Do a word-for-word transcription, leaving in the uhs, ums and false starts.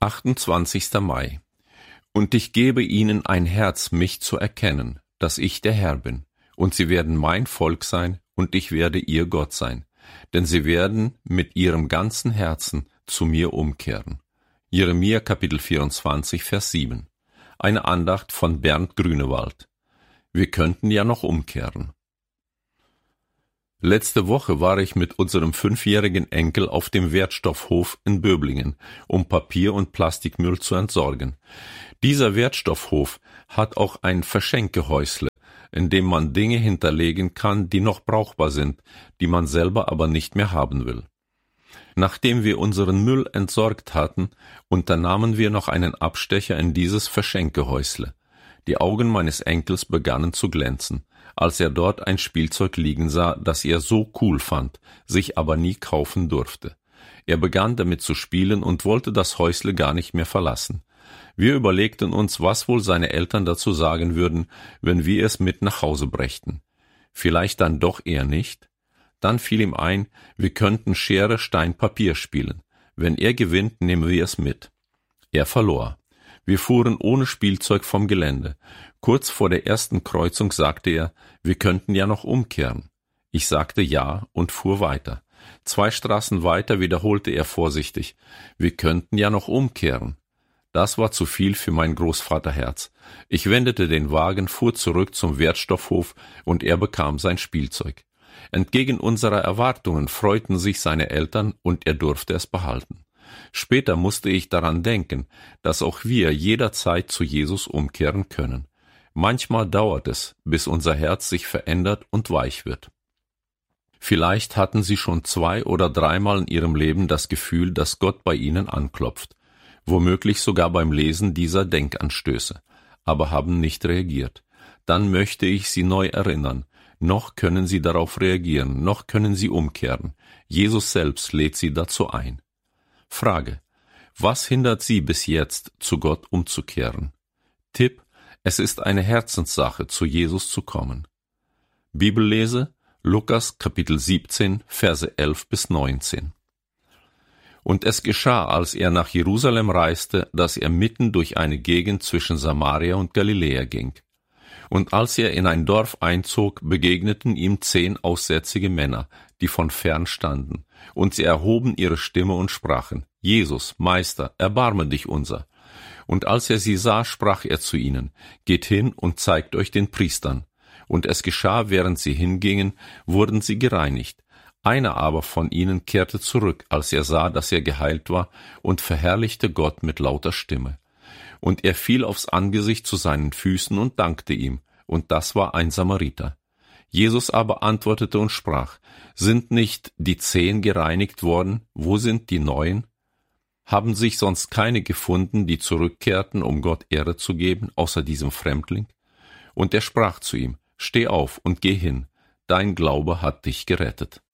achtundzwanzigster Mai. Und ich gebe ihnen ein Herz, mich zu erkennen, dass ich der Herr bin, und sie werden mein Volk sein, und ich werde ihr Gott sein, denn sie werden mit ihrem ganzen Herzen zu mir umkehren. Jeremia Kapitel vierundzwanzig, Vers sieben. Eine Andacht von Bernd Grünewald. Wir könnten ja noch umkehren. Letzte Woche war ich mit unserem fünfjährigen Enkel auf dem Wertstoffhof in Böblingen, um Papier- und Plastikmüll zu entsorgen. Dieser Wertstoffhof hat auch ein Verschenkehäusle, in dem man Dinge hinterlegen kann, die noch brauchbar sind, die man selber aber nicht mehr haben will. Nachdem wir unseren Müll entsorgt hatten, unternahmen wir noch einen Abstecher in dieses Verschenkehäusle. Die Augen meines Enkels begannen zu glänzen, als er dort ein Spielzeug liegen sah, das er so cool fand, sich aber nie kaufen durfte. Er begann damit zu spielen und wollte das Häusle gar nicht mehr verlassen. Wir überlegten uns, was wohl seine Eltern dazu sagen würden, wenn wir es mit nach Hause brächten. Vielleicht dann doch eher nicht? Dann fiel ihm ein, wir könnten Schere, Stein, Papier spielen. Wenn er gewinnt, nehmen wir es mit. Er verlor. Wir fuhren ohne Spielzeug vom Gelände. Kurz vor der ersten Kreuzung sagte er, wir könnten ja noch umkehren. Ich sagte ja und fuhr weiter. Zwei Straßen weiter wiederholte er vorsichtig, wir könnten ja noch umkehren. Das war zu viel für mein Großvaterherz. Ich wendete den Wagen, fuhr zurück zum Wertstoffhof und er bekam sein Spielzeug. Entgegen unserer Erwartungen freuten sich seine Eltern und er durfte es behalten. Später musste ich daran denken, dass auch wir jederzeit zu Jesus umkehren können. Manchmal dauert es, bis unser Herz sich verändert und weich wird. Vielleicht hatten Sie schon zwei oder dreimal in Ihrem Leben das Gefühl, dass Gott bei Ihnen anklopft, womöglich sogar beim Lesen dieser Denkanstöße, aber haben nicht reagiert. Dann möchte ich Sie neu erinnern, noch können Sie darauf reagieren, noch können Sie umkehren. Jesus selbst lädt Sie dazu ein. Frage: Was hindert Sie bis jetzt, zu Gott umzukehren? Tipp: Es ist eine Herzenssache, zu Jesus zu kommen. Bibellese: Lukas Kapitel siebzehn, Verse elf bis neunzehn. Und es geschah, als er nach Jerusalem reiste, dass er mitten durch eine Gegend zwischen Samaria und Galiläa ging. Und als er in ein Dorf einzog, begegneten ihm zehn aussätzige Männer, die von fern standen, und sie erhoben ihre Stimme und sprachen: Jesus, Meister, erbarme dich unser. Und als er sie sah, sprach er zu ihnen: Geht hin und zeigt euch den Priestern. Und es geschah, während sie hingingen, wurden sie gereinigt. Einer aber von ihnen kehrte zurück, als er sah, dass er geheilt war, und verherrlichte Gott mit lauter Stimme. Und er fiel aufs Angesicht zu seinen Füßen und dankte ihm, und das war ein Samariter. Jesus aber antwortete und sprach: Sind nicht die zehn gereinigt worden? Wo sind die neun? Haben sich sonst keine gefunden, die zurückkehrten, um Gott Ehre zu geben, außer diesem Fremdling? Und er sprach zu ihm: Steh auf und geh hin, dein Glaube hat dich gerettet.